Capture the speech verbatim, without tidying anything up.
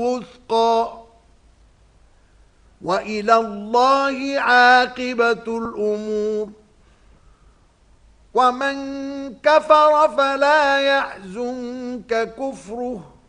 وثقا وإلى الله عاقبة الأمور. ومن كفر فلا يحزنك كفره